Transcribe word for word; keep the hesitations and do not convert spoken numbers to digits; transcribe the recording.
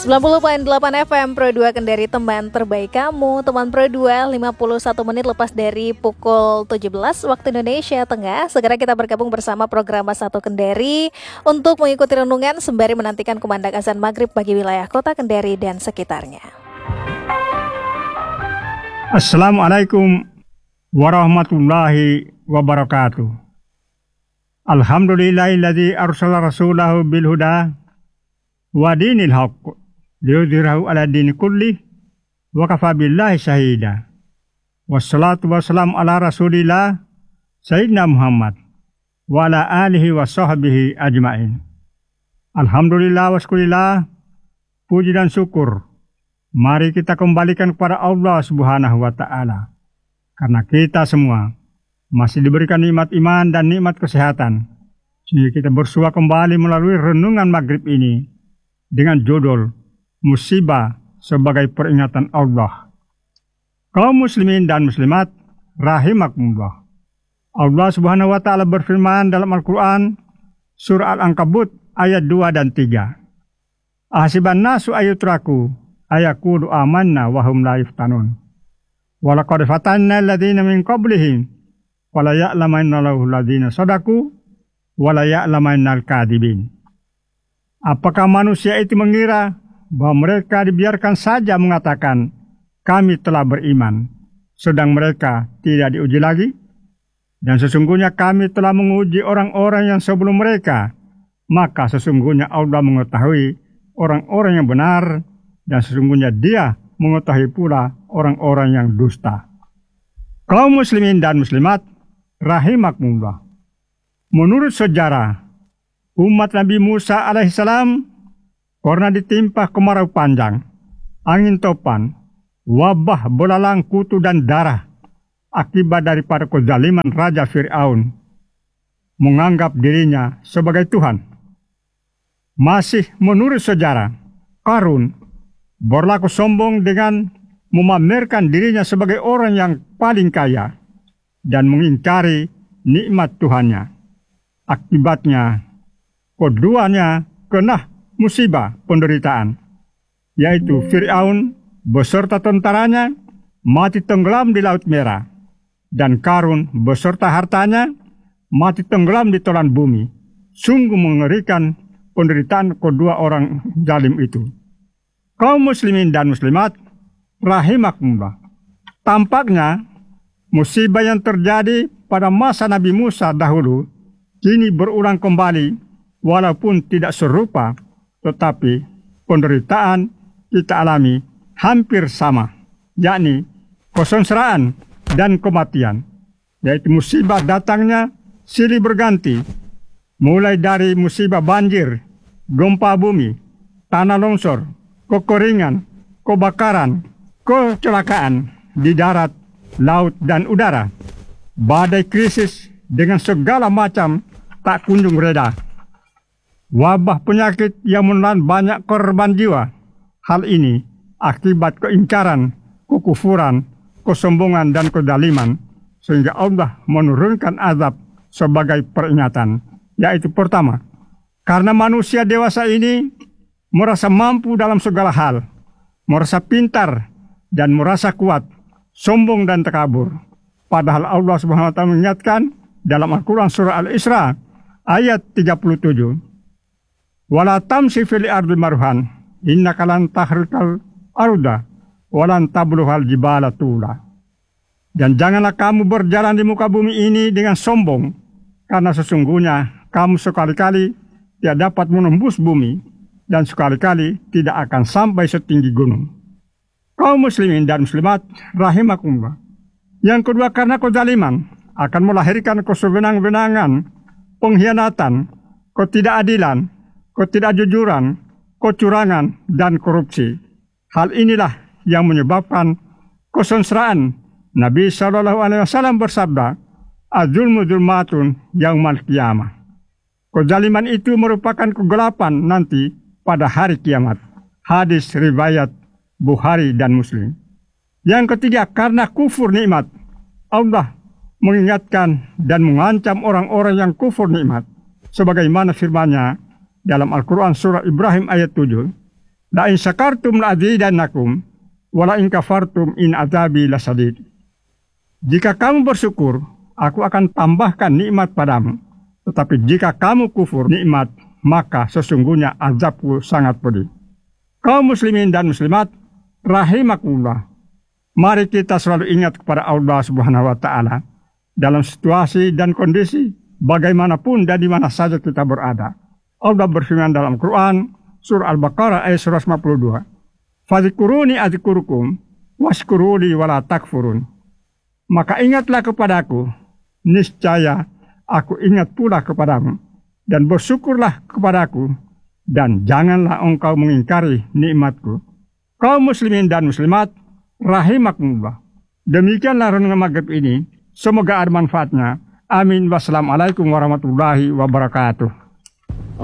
sembilan puluh koma delapan F M Pro dua Kendari, teman terbaik kamu. Teman Pro dua, lima puluh satu menit lepas dari pukul tujuh belas waktu Indonesia Tengah. Segera kita bergabung bersama program satu Kendari untuk mengikuti renungan sembari menantikan kumandang azan maghrib bagi wilayah kota Kendari dan sekitarnya. Assalamualaikum warahmatullahi wabarakatuh. Alhamdulillahilladzi arsala rasulahu bil huda wa dinil haqq liyudhhirahu ala dini kulli wa kafa billahi syahida. Wassalatu wassalamu ala rasulillah sayyidina Muhammad wa ala alihi wa sahbihi ajma'in. Alhamdulillah wa syukurillah, puji dan syukur mari kita kembalikan kepada Allah Subhanahu wa ta'ala, karena kita semua masih diberikan nikmat iman dan nikmat kesehatan, sehingga kita bersua kembali melalui renungan maghrib ini dengan judul Musibah sebagai peringatan Allah. Kaum muslimin dan muslimat rahimakumullah, Allah Subhanahu wa ta'ala berfirman dalam Al-Quran surah Al-Ankabut ayat dua dan tiga. Ahasiban nasu ayutraku ayakulu amanna wahum la yuftanun. Walaqad fatanna alladhina min qablihim wala ya'lamanna alladhina sadaku wala ya'lamanna al-kadhibin. Apakah manusia itu mengira bahwa mereka dibiarkan saja mengatakan kami telah beriman, sedang mereka tidak diuji lagi? Dan sesungguhnya kami telah menguji orang-orang yang sebelum mereka, maka sesungguhnya Allah mengetahui orang-orang yang benar, dan sesungguhnya Dia mengetahui pula orang-orang yang dusta. Kaum muslimin dan muslimat rahimakumullah, menurut sejarah, umat Nabi Musa alaihissalam karena ditimpa kemarau panjang, angin topan, wabah belalang kutu dan darah akibat daripada kezaliman Raja Fir'aun menganggap dirinya sebagai Tuhan. Masih menurut sejarah, Qarun berlaku sombong dengan memamerkan dirinya sebagai orang yang paling kaya dan mengingkari nikmat Tuhannya. Akibatnya, keduanya kena musibah penderitaan, yaitu Fir'aun beserta tentaranya mati tenggelam di Laut Merah, dan Qarun beserta hartanya mati tenggelam di telan bumi. Sungguh mengerikan penderitaan kedua orang zalim itu. Kaum muslimin dan muslimat rahimakumullah, tampaknya musibah yang terjadi pada masa Nabi Musa dahulu kini berulang kembali, walaupun tidak serupa, tetapi penderitaan kita alami hampir sama, yakni kesengsaraan dan kematian, yaitu musibah datangnya silih berganti, mulai dari musibah banjir, gempa bumi, tanah longsor, kekeringan, kebakaran, kecelakaan di darat, laut, dan udara, badai krisis dengan segala macam tak kunjung reda, wabah penyakit yang menelan banyak korban jiwa. Hal ini akibat keingkaran, kekufuran, kesombongan, dan kezaliman, sehingga Allah menurunkan azab sebagai peringatan. Yaitu pertama, karena manusia dewasa ini merasa mampu dalam segala hal, merasa pintar dan merasa kuat, sombong dan takabur. Padahal Allah Subhanahu wa taala mengingatkan dalam Al-Quran surah Al-Isra ayat tiga puluh tujuh, wala tamshi fil ardi marhan innaka lan tahrikal arda walan tabluhal jibala tula. Dan janganlah kamu berjalan di muka bumi ini dengan sombong, karena sesungguhnya kamu sekali-kali tidak dapat menembus bumi, dan sekali-kali tidak akan sampai setinggi gunung. Kaum muslimin dan muslimat rahimakumullah, yang kedua, karena kezaliman akan melahirkan kesewenang-wenangan, pengkhianatan, ketidakadilan, ketidakjujuran, kecurangan, dan korupsi. Hal inilah yang menyebabkan kesengsaraan. Nabi shallallahu alaihi wasallam bersabda, "Az-zulmu zulmatun yaumal qiyamah." Kezaliman itu merupakan kegelapan nanti pada hari kiamat. Hadis riwayat Bukhari dan Muslim. Yang ketiga, karena kufur nikmat, Allah mengingatkan dan mengancam orang-orang yang kufur nikmat, sebagaimana firman-Nya dalam Al-Quran surah Ibrahim ayat tujuh, La in syakartum la azidannakum wa la in kafartum in adzabi lasadid. Jika kamu bersyukur, aku akan tambahkan nikmat padamu. Tetapi jika kamu kufur nikmat, maka sesungguhnya azabku sangat pedih. Kaum muslimin dan muslimat, rahimakumullah. Mari kita selalu ingat kepada Allah Subhanahu wa taala dalam situasi dan kondisi bagaimanapun dan di mana saja kita berada. Allah berfirman dalam Quran surah Al-Baqarah ayat seratus lima puluh dua. Fadhkuruni adzkurukum washkuruli wala takfurun. Maka ingatlah kepadaku, niscaya aku ingat pula kepadamu, dan bersyukurlah kepadaku, dan janganlah engkau mengingkari nikmatku. Kaum muslimin dan muslimat, rahimakumullah. Demikianlah renungan maghrib ini. Semoga ada manfaatnya. Amin. Wassalamualaikum warahmatullahi wabarakatuh.